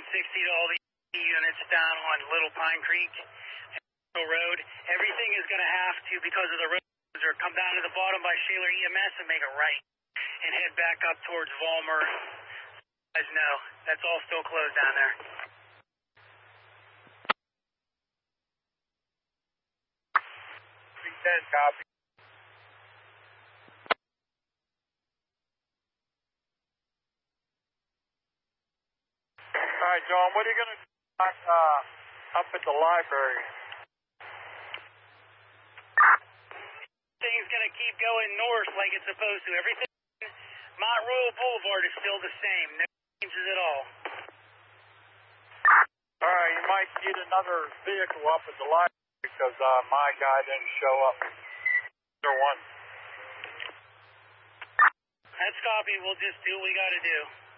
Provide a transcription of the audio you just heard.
to all the units down on Little Pine Creek Road. Everything is going to have to, because of the roads, or come down to the bottom by Shaler EMS and make a right and head back up towards Vollmer. Guys know, that's all still closed down there. 310, copy. All right, John, what are you going to do up at the library? Everything's going to keep going north like it's supposed to. Everything, Mont Royal Boulevard is still the same. No changes at all. All right, you might need another vehicle up at the library because my guy didn't show up. There one. That's copy. We'll just do what we got to do.